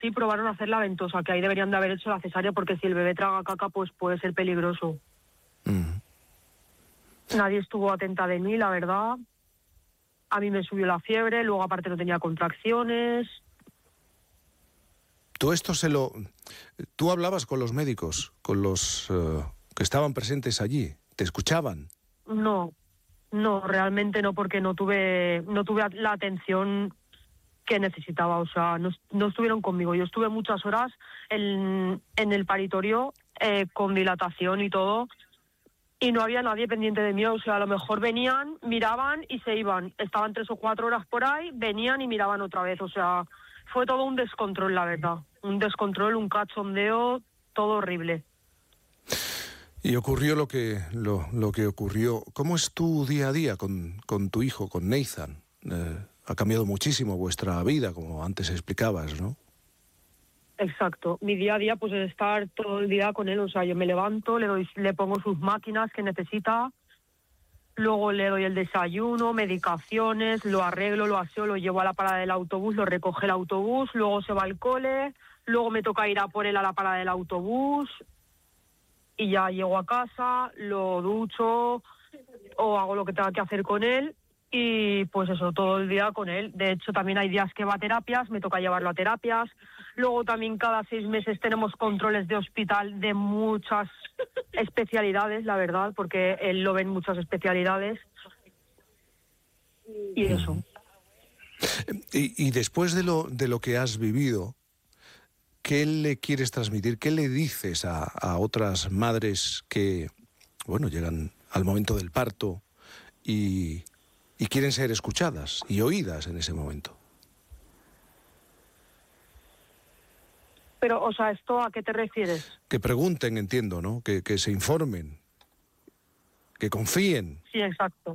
sí probaron a hacer la ventosa, que ahí deberían de haber hecho la cesárea, porque si el bebé traga caca, pues puede ser peligroso. Nadie estuvo atenta de mí, la verdad. A mí me subió la fiebre, luego aparte no tenía contracciones. ¿Tú hablabas con los médicos, con los que estaban presentes allí? ¿Te escuchaban? No, realmente no, porque no tuve la atención que necesitaba, o sea, no estuvieron conmigo. Yo estuve muchas horas en el paritorio con dilatación y todo, y no había nadie pendiente de mí, o sea, a lo mejor venían, miraban y se iban. Estaban 3 o 4 horas por ahí, venían y miraban otra vez, o sea, fue todo un descontrol, la verdad. Un descontrol, un cachondeo, todo horrible. Y ocurrió lo que ocurrió. ¿Cómo es tu día a día con tu hijo, con Nathan? Ha cambiado muchísimo vuestra vida, como antes explicabas, ¿no? Exacto. Mi día a día pues es estar todo el día con él, o sea, yo me levanto, le pongo sus máquinas que necesita, luego le doy el desayuno, medicaciones, lo arreglo, lo aseo, lo llevo a la parada del autobús, lo recoge el autobús, luego se va al cole, luego me toca ir a por él a la parada del autobús y ya llego a casa, lo ducho o hago lo que tenga que hacer con él y pues eso, todo el día con él. De hecho, también hay días que va a terapias, me toca llevarlo a terapias. Luego también cada 6 meses tenemos controles de hospital de muchas especialidades, la verdad, porque él lo ve en muchas especialidades. Y eso. Y después de lo que has vivido, ¿qué le quieres transmitir? ¿Qué le dices a otras madres que, bueno, llegan al momento del parto y quieren ser escuchadas y oídas en ese momento? Pero, o sea, ¿esto a qué te refieres? Que pregunten, entiendo, ¿no? Que se informen, que confíen. Sí, exacto.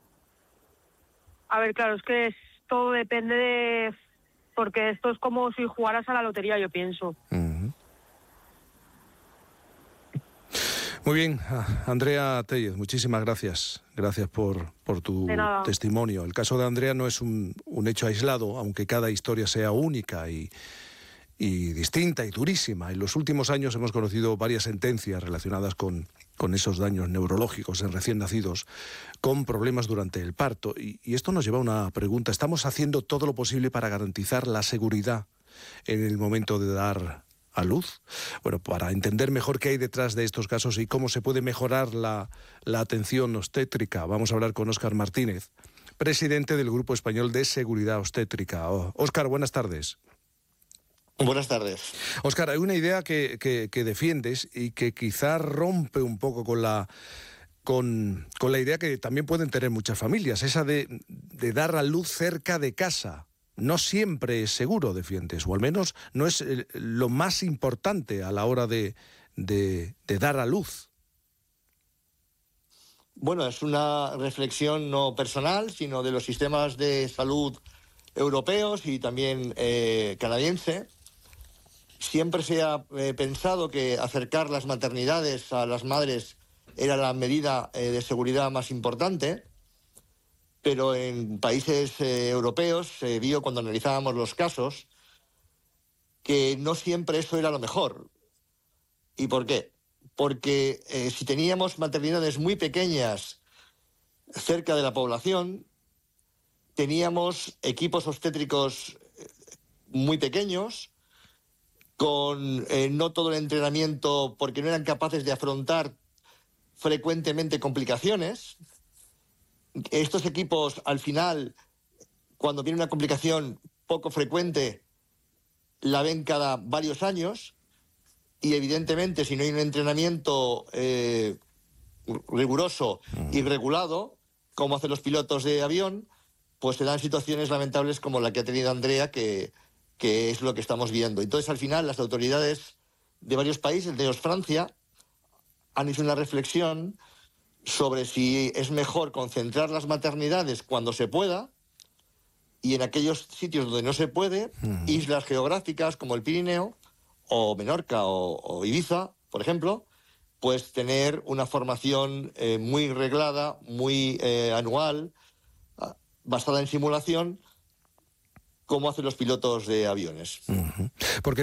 A ver, claro, es que todo depende de... Porque esto es como si jugaras a la lotería, yo pienso. Muy bien, Andrea Tellez, muchísimas gracias. Gracias por tu testimonio. El caso de Andrea no es un hecho aislado, aunque cada historia sea única y distinta y durísima. En los últimos años hemos conocido varias sentencias relacionadas con esos daños neurológicos en recién nacidos, con problemas durante el parto. Y esto nos lleva a una pregunta. ¿Estamos haciendo todo lo posible para garantizar la seguridad en el momento de dar a luz? Bueno, para entender mejor qué hay detrás de estos casos y cómo se puede mejorar la atención obstétrica, vamos a hablar con Óscar Martínez, presidente del Grupo Español de Seguridad Obstétrica. Óscar, buenas tardes. Buenas tardes. Óscar, hay una idea que defiendes y que quizás rompe un poco con la idea que también pueden tener muchas familias, esa de dar a luz cerca de casa. No siempre es seguro, defiendes, o al menos no es lo más importante a la hora de dar a luz. Bueno, es una reflexión no personal, sino de los sistemas de salud europeos y también canadiense. Siempre se ha pensado que acercar las maternidades a las madres era la medida de seguridad más importante, pero en países europeos se vio cuando analizábamos los casos que no siempre eso era lo mejor. ¿Y por qué? Porque si teníamos maternidades muy pequeñas cerca de la población, teníamos equipos obstétricos muy pequeños, con no todo el entrenamiento porque no eran capaces de afrontar frecuentemente complicaciones. Estos equipos, al final, cuando viene una complicación poco frecuente, la ven cada varios años y, evidentemente, si no hay un entrenamiento riguroso y regulado, como hacen los pilotos de avión, pues se dan situaciones lamentables como la que ha tenido Andrea, que es lo que estamos viendo. Entonces, al final, las autoridades de varios países, entre ellos Francia, han hecho una reflexión sobre si es mejor concentrar las maternidades cuando se pueda y en aquellos sitios donde no se puede, islas geográficas como el Pirineo o Menorca o Ibiza, por ejemplo, pues tener una formación muy reglada, muy anual, basada en simulación, como hacen los pilotos de aviones. Porque